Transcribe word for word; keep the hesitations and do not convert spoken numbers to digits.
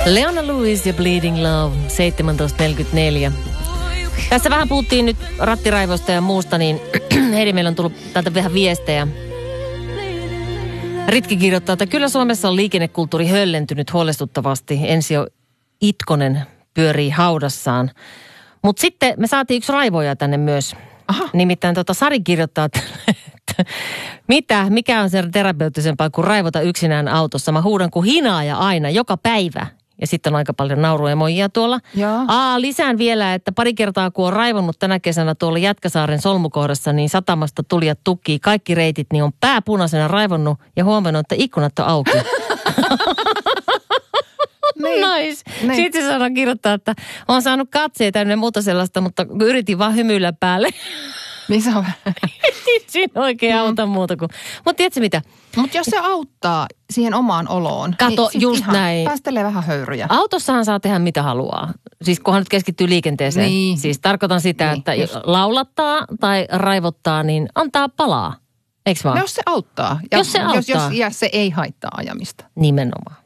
Leona Lewis ja Bleeding Love, seitsemäntoista neljäkymmentäneljä. Tässä vähän puhuttiin nyt rattiraivoista ja muusta, niin Heidi, meillä on tullut täältä vähän viestejä. Ritki kirjoittaa, että kyllä Suomessa on liikennekulttuuri höllentynyt huolestuttavasti. Ensio Itkonen pyörii haudassaan. Mutta sitten me saatiin yksi raivoja tänne myös. Aha. Nimittäin tota Sari kirjoittaa, että mitä, mikä on se terapeuttisempaa kuin raivota yksinään autossa. Mä huudan kuin hinaaja aina, joka päivä. Ja sitten on aika paljon nauruemojia tuolla. Joo. Aa, lisään vielä, että pari kertaa kun on raivonnut tänä kesänä tuolla Jätkäsaaren solmukohdassa, niin satamasta tulijat tukkii kaikki reitit, niin on pääpunaisena raivonnut ja huomannut, että ikkunat on auki. Niin. Nice. Niin. Sitten se sanoo kirjoittaa, että on saanut katseita ja muuta sellaista, mutta yritin vaan hymyillä päälle. Missä on? Siinä oikein mm. auta muuta kuin. Mutta tiedätkö mitä? Mutta jos se auttaa siihen omaan oloon. Kato, niin just ihan näin. Päästelee vähän höyryjä. Autossahan saa tehdä mitä haluaa. Siis kunhan nyt keskittyy liikenteeseen. Niin. Siis tarkoitan sitä, niin, että just. Laulattaa tai raivottaa, niin antaa palaa. Eikö vaan? No jos se auttaa. Ja jos se auttaa. Jos, jos, ja se ei haittaa ajamista. Nimenomaan.